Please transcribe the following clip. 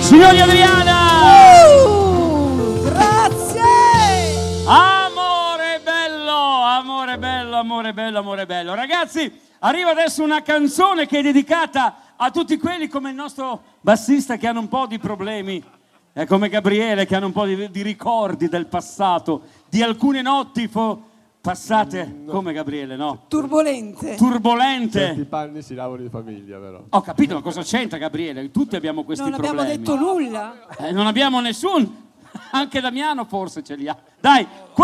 Signori Adriana! Grazie! Amore bello, amore bello, amore bello, amore bello. Ragazzi, arriva adesso una canzone che è dedicata a tutti quelli come il nostro bassista che hanno un po' di problemi, come Gabriele che hanno un po' di ricordi del passato, di alcune notti passate come Gabriele, no? Turbolente. Turbolente. Certi panni si lavano di famiglia, però. Ho capito, ma cosa c'entra Gabriele? Tutti abbiamo questi Non problemi. abbiamo detto nulla. Non abbiamo nessun, anche Damiano forse ce li ha. Dai.